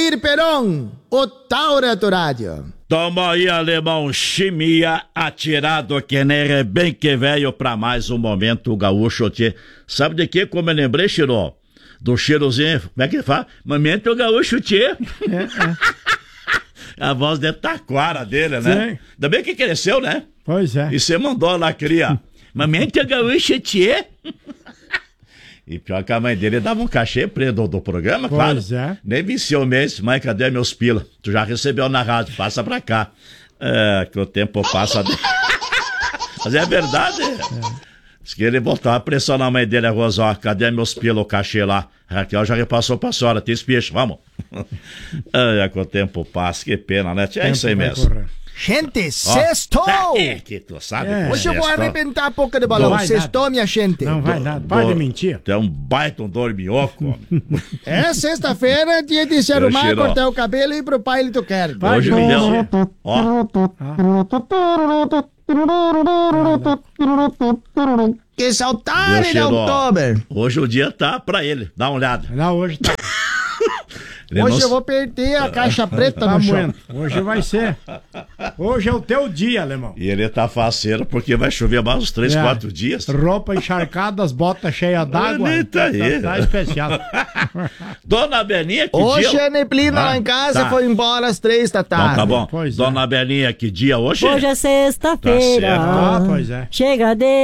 Vladimir Peron, o Taura do Rádio. Toma aí, alemão, chimia atirado que nem rebenque velho pra mais um momento gaúcho. Tchê. Sabe de que como eu lembrei, Chiro? Do cheirozinho, como é que fala? Momento gaúcho, tchê. A voz de taquara dele, né? Sim. Ainda bem que cresceu, né? Pois é. E você mandou lá, cria. Momento gaúcho, tchê. E pior que a mãe dele dava um cachê preto do programa, claro. Pois é. Nem venceu o mês, mãe, cadê meus pila? Tu já recebeu na rádio, passa pra cá. É, que o tempo passa. Mas é verdade. Diz que ele botou a pressão na mãe dele, a Rosa, ó, cadê meus pila, o cachê lá? Raquel já repassou pra senhora, tem espeixo, vamos. É que o tempo passa, que pena, né? É isso aí mesmo. Correr. Gente, sextou! É que tu sabe. É. Hoje eu vou sextou. arrebentar a boca de balão. Não vai Sextou, minha gente. Não vai nada. Para de mentir. Tu é um baita um dorminhoco. É sexta-feira, dia de se arrumar, Chiro. cortar o cabelo e ir pro baile do quero. Hoje me deu. Ó, Que saudade de Chiro. outubro. Hoje o dia tá pra ele. Dá uma olhada. Lá hoje tá, Ele Hoje não- eu vou perder a caixa preta tá no chão. moendo. Hoje vai ser. Hoje é o teu dia, alemão. E ele tá faceiro porque vai chover mais uns 3, É. 4 dias. Roupa encharcada, as botas cheias d'água. Ele tá aí. Tá especial. Dona Belinha, que Hoje dia? a neblina Ah, lá em casa tá. foi embora às 3 da Então tarde. tá bom. Pois é. Dona Belinha, que dia hoje? Hoje é Tá sexta-feira. certo. Ah, pois é. Chega de